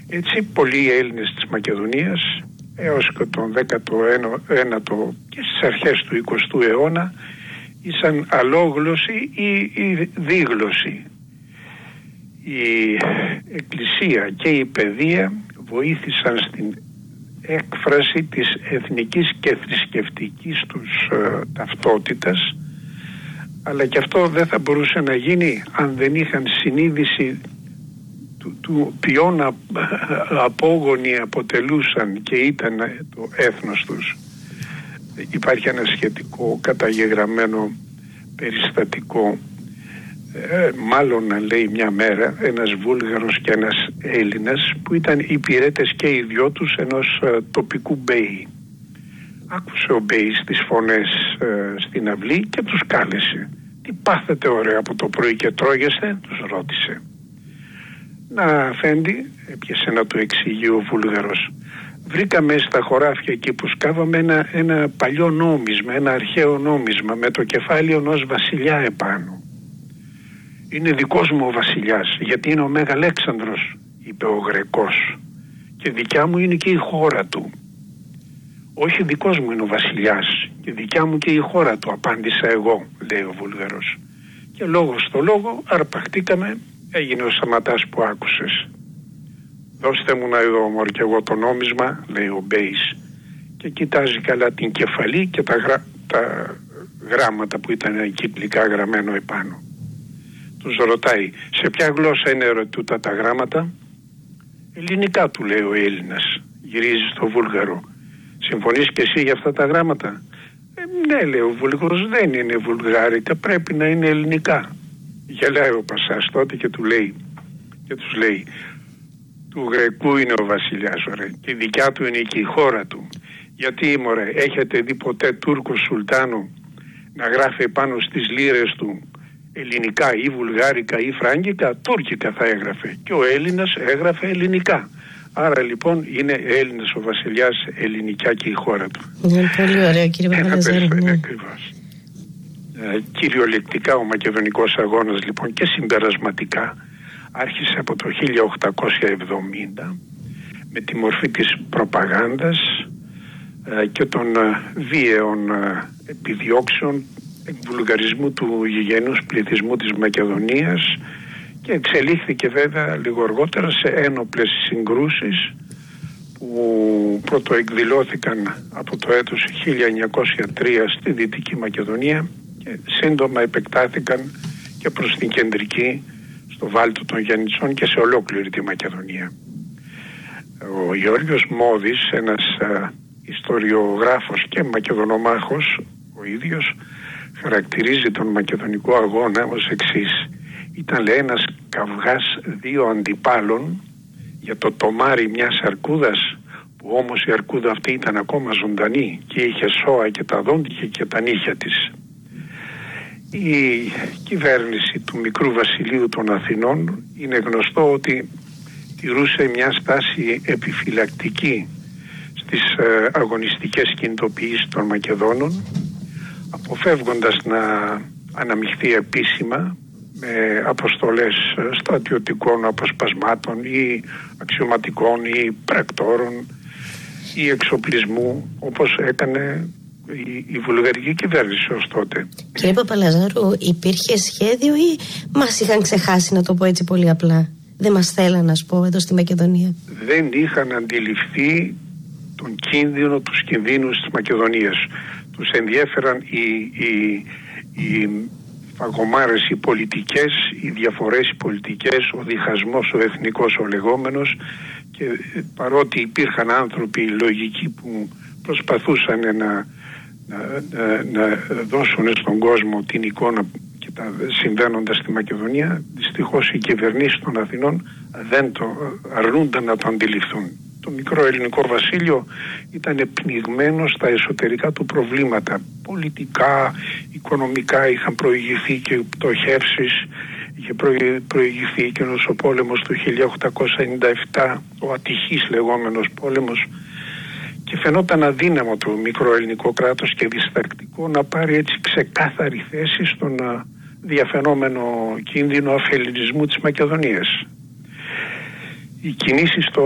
Έτσι πολλοί Έλληνες της Μακεδονίας έως και τον 19ο και στις αρχές του 20ου αιώνα ήσαν αλόγλωσσοι ή δίγλωσσοι. Η Εκκλησία και η παιδεία βοήθησαν στην έκφραση της εθνικής και θρησκευτικής τους ταυτότητας, αλλά και αυτό δεν θα μπορούσε να γίνει αν δεν είχαν συνείδηση του ποιον απόγονοι αποτελούσαν και ήταν το έθνος τους. Υπάρχει ένα σχετικό καταγεγραμμένο περιστατικό, μάλλον να λέει μια μέρα ένας Βούλγαρος και ένας Έλληνας που ήταν υπηρέτες και οι δυο τους ενός τοπικού μπέι. Άκουσε ο μπέις τις φωνές στην αυλή και τους κάλεσε. «Τι πάθετε ωραία από το πρωί και τρώγεστε?» τους ρώτησε. «Να, αφέντη», έπιασε να του εξηγεί ο Βούλγαρος, «βρήκαμε στα χωράφια εκεί που σκάβαμε ένα παλιό νόμισμα, ένα αρχαίο νόμισμα με το κεφάλι ενός βασιλιά επάνω. Είναι δικός μου ο βασιλιάς, γιατί είναι ο Μέγα Αλέξανδρος», είπε ο Γρεκός, «και δικιά μου είναι και η χώρα του». «Όχι, δικός μου είναι ο βασιλιάς και δικιά μου και η χώρα του», απάντησα εγώ, λέει ο Βούλγαρος. Και λόγο στο λόγο αρπαχτήκαμε, έγινε ο Σαματάς που άκουσες. «Δώστε μου να δω μωρ και εγώ το νόμισμα», λέει ο Μπέης, και κοιτάζει καλά την κεφαλή και τα γράμματα που ήταν κυκλικά γραμμένο επάνω. Τους ρωτάει, «Σε ποια γλώσσα είναι τούτα τα γράμματα?» «Ελληνικά», του λέει ο Έλληνας. Γυρίζει στο Βούλγαρο. «Συμφωνείς και εσύ για αυτά τα γράμματα?» «Ναι», λέει ο Βούλγαρος, «δεν είναι βουλγάρικα, πρέπει να είναι ελληνικά». Γελάει ο Πασάς τότε και τους λέει, «Του Γρεκού είναι ο βασιλιάς, ωραία, και η δικιά του είναι και η χώρα του. Γιατί, μωρέ, έχετε δει ποτέ Τούρκο Σουλτάνο να γράφει πάνω στις λίρες του ελληνικά ή βουλγάρικα ή φράγκικα?» Τούρκικα θα έγραφε, και ο Έλληνας έγραφε ελληνικά. Άρα λοιπόν είναι Έλληνας ο βασιλιάς, ελληνικά και η χώρα του. Είναι πολύ ωραίο, κύριε Παπαλαζάρου. Ακριβώς. Κυριολεκτικά ο Μακεδονικός αγώνας λοιπόν και συμπερασματικά άρχισε από το 1870 με τη μορφή της προπαγάνδας και των βίαιων επιδιώξεων εκβουλγαρισμού του γηγενούς πληθυσμού της Μακεδονίας και εξελίχθηκε βέβαια λίγο αργότερα σε ένοπλες συγκρούσεις που πρωτοεκδηλώθηκαν από το έτος 1903 στη Δυτική Μακεδονία και σύντομα επεκτάθηκαν και προς την κεντρική, στο Βάλτο των Γιαννητσών και σε ολόκληρη τη Μακεδονία. Ο Γεώργιος Μόδης, ένας ιστοριογράφος και μακεδονομάχος ο ίδιος, χαρακτηρίζει τον μακεδονικό αγώνα ως εξής. Ήταν, λέει, ένας καυγάς δύο αντιπάλων για το τομάρι μιας αρκούδας, που όμως η αρκούδα αυτή ήταν ακόμα ζωντανή και είχε σώα και τα δόντια και τα νύχια της. Η κυβέρνηση του μικρού βασιλείου των Αθηνών είναι γνωστό ότι τηρούσε μια στάση επιφυλακτική στις αγωνιστικές κινητοποιήσεις των Μακεδόνων, αποφεύγοντας να αναμειχθεί επίσημα με αποστολές στρατιωτικών αποσπασμάτων ή αξιωματικών ή πρακτόρων ή εξοπλισμού, όπως έκανε η βουλγαρική κυβέρνηση ως τότε. Κύριε Παπαλαζάρου, υπήρχε σχέδιο ή μας είχαν ξεχάσει, να το πω έτσι πολύ απλά? Δεν μας θέλαν, να πω, εδώ στη Μακεδονία? Δεν είχαν αντιληφθεί τον κίνδυνο, τους κινδύνους της Μακεδονίας. Τους ενδιέφεραν οι φαγωμάρες, οι πολιτικές, οι διαφορές οι πολιτικές, ο διχασμός ο εθνικός ο λεγόμενος, και παρότι υπήρχαν άνθρωποι λογικοί που προσπαθούσαν να δώσουν στον κόσμο την εικόνα και τα συμβαίνοντα στη Μακεδονία, δυστυχώς οι κυβερνήσεις των Αθηνών δεν το αρνούνταν να το αντιληφθούν. Το μικρό ελληνικό βασίλειο ήταν πνιγμένο στα εσωτερικά του προβλήματα. Πολιτικά, οικονομικά είχαν προηγηθεί και πτωχεύσεις, είχε προηγηθεί και ο πόλεμος του 1897, ο ατυχής λεγόμενος πόλεμος, και φαινόταν αδύναμο το μικρό ελληνικό κράτος και διστακτικό να πάρει έτσι ξεκάθαρη θέση στον διαφαινόμενο κίνδυνο αφελληνισμού της Μακεδονίας. Οι κινήσεις